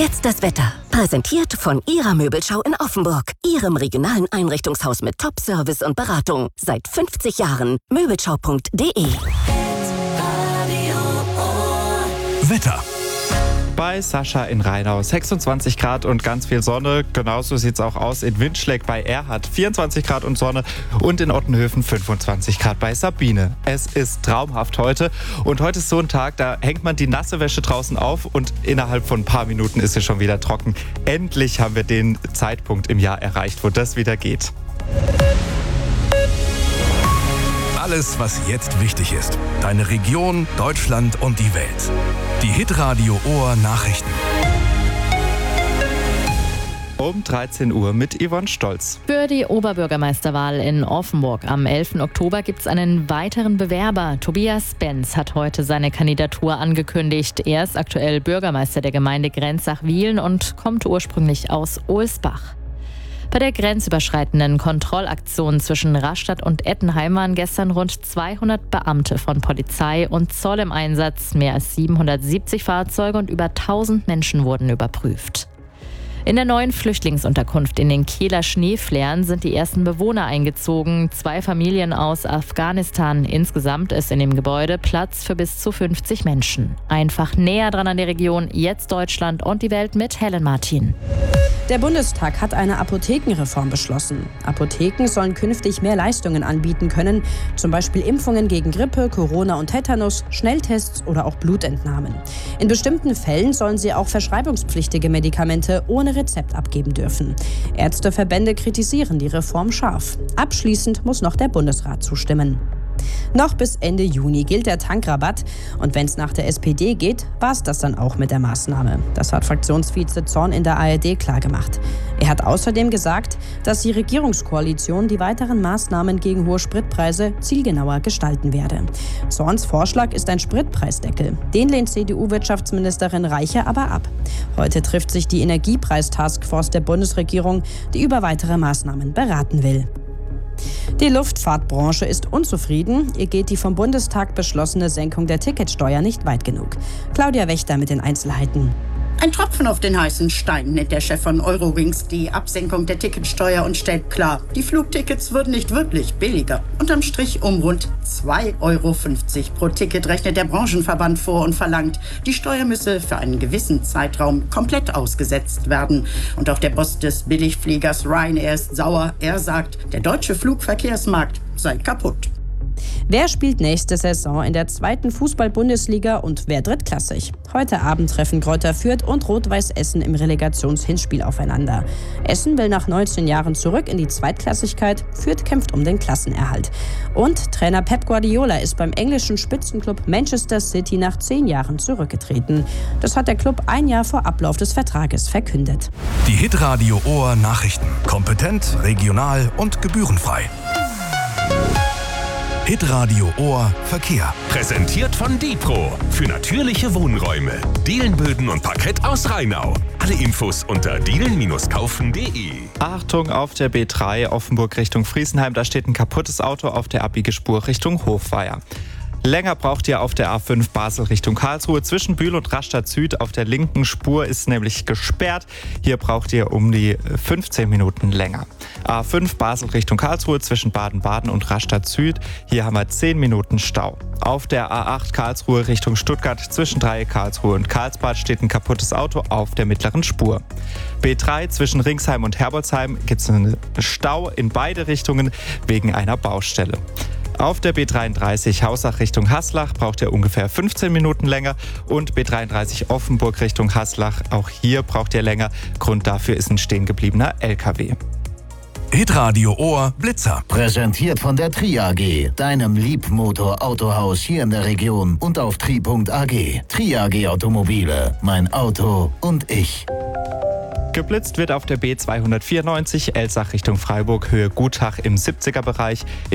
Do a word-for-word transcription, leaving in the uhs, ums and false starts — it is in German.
Jetzt das Wetter. Präsentiert von Ihrer Möbelschau in Offenburg. Ihrem regionalen Einrichtungshaus mit Top-Service und Beratung. Seit fünfzig Jahren. Möbelschau punkt de. Wetter. Bei Sascha in Rheinau sechsundzwanzig Grad und ganz viel Sonne. Genauso sieht es auch aus in Windschleck bei Erhard vierundzwanzig Grad und Sonne und in Ottenhöfen fünfundzwanzig Grad bei Sabine. Es ist traumhaft heute und heute ist so ein Tag, da hängt man die nasse Wäsche draußen auf und innerhalb von ein paar Minuten ist sie schon wieder trocken. Endlich haben wir den Zeitpunkt im Jahr erreicht, wo das wieder geht. Alles, was jetzt wichtig ist. Deine Region, Deutschland und die Welt. Die Hitradio Ohr Nachrichten. Um dreizehn Uhr mit Yvonne Stolz. Für die Oberbürgermeisterwahl in Offenburg am elften Oktober gibt es einen weiteren Bewerber. Tobias Benz hat heute seine Kandidatur angekündigt. Er ist aktuell Bürgermeister der Gemeinde Grenzach-Wiehlen und kommt ursprünglich aus Ohlsbach. Bei der grenzüberschreitenden Kontrollaktion zwischen Rastatt und Ettenheim waren gestern rund zweihundert Beamte von Polizei und Zoll im Einsatz. Mehr als siebenhundertsiebzig Fahrzeuge und über tausend Menschen wurden überprüft. In der neuen Flüchtlingsunterkunft in den Kehler Schneeflähren sind die ersten Bewohner eingezogen. Zwei Familien aus Afghanistan. Insgesamt ist in dem Gebäude Platz für bis zu fünfzig Menschen. Einfach näher dran an der Region, jetzt Deutschland und die Welt mit Helen Martin. Der Bundestag hat eine Apothekenreform beschlossen. Apotheken sollen künftig mehr Leistungen anbieten können, zum Beispiel Impfungen gegen Grippe, Corona und Tetanus, Schnelltests oder auch Blutentnahmen. In bestimmten Fällen sollen sie auch verschreibungspflichtige Medikamente ohne Rezept abgeben dürfen. Ärzteverbände kritisieren die Reform scharf. Abschließend muss noch der Bundesrat zustimmen. Noch bis Ende Juni gilt der Tankrabatt. Und wenn es nach der S P D geht, war es das dann auch mit der Maßnahme. Das hat Fraktionsvize Zorn in der A R D klargemacht. Er hat außerdem gesagt, dass die Regierungskoalition die weiteren Maßnahmen gegen hohe Spritpreise zielgenauer gestalten werde. Zorns Vorschlag ist ein Spritpreisdeckel. Den lehnt C D U-Wirtschaftsministerin Reiche aber ab. Heute trifft sich die Energiepreis-Taskforce der Bundesregierung, die über weitere Maßnahmen beraten will. Die Luftfahrtbranche ist unzufrieden. Ihr geht die vom Bundestag beschlossene Senkung der Ticketsteuer nicht weit genug. Claudia Wächter mit den Einzelheiten. Ein Tropfen auf den heißen Stein nennt der Chef von Eurowings die Absenkung der Ticketsteuer und stellt klar, die Flugtickets würden nicht wirklich billiger. Unterm Strich um rund zwei Euro fünfzig pro Ticket rechnet der Branchenverband vor und verlangt, die Steuer müsse für einen gewissen Zeitraum komplett ausgesetzt werden. Und auch der Boss des Billigfliegers Ryanair ist sauer. Er sagt, der deutsche Flugverkehrsmarkt sei kaputt. Wer spielt nächste Saison in der zweiten Fußball-Bundesliga und wer drittklassig? Heute Abend treffen Greuther Fürth und Rot-Weiß Essen im Relegationshinspiel aufeinander. Essen will nach neunzehn Jahren zurück in die Zweitklassigkeit, Fürth kämpft um den Klassenerhalt. Und Trainer Pep Guardiola ist beim englischen Spitzenklub Manchester City nach zehn Jahren zurückgetreten. Das hat der Club ein Jahr vor Ablauf des Vertrages verkündet. Die Hitradio Ohr Nachrichten. Kompetent, regional und gebührenfrei. Hitradio Ohr Verkehr. Präsentiert von Dipro für natürliche Wohnräume. Dielenböden und Parkett aus Rheinau. Alle Infos unter dielen kaufen punkt de. Achtung auf der B drei Offenburg Richtung Friesenheim. Da steht ein kaputtes Auto auf der Abbiegespur Richtung Hofweier. Länger braucht ihr auf der A fünf Basel Richtung Karlsruhe. Zwischen Bühl und Rastatt Süd auf der linken Spur ist nämlich gesperrt. Hier braucht ihr um die fünfzehn Minuten länger. A fünf Basel Richtung Karlsruhe zwischen Baden-Baden und Rastatt Süd. Hier haben wir zehn Minuten Stau. Auf der A acht Karlsruhe Richtung Stuttgart zwischen Dreieck Karlsruhe und Karlsbad steht ein kaputtes Auto auf der mittleren Spur. B drei zwischen Ringsheim und Herbolzheim gibt es einen Stau in beide Richtungen wegen einer Baustelle. Auf der B dreiunddreißig Hausach Richtung Haslach braucht ihr ungefähr fünfzehn Minuten länger und B dreiunddreißig Offenburg Richtung Haslach, auch hier braucht ihr länger. Grund dafür ist ein stehen gebliebener L K W. Hitradio Ohr Blitzer. Präsentiert von der Tri A G, deinem Liebmotor-Autohaus hier in der Region und auf tri punkt a g. Tri A G Automobile, mein Auto und ich. Geblitzt wird auf der B zweihundertvierundneunzig Elsach Richtung Freiburg, Höhe Gutach im siebziger Bereich.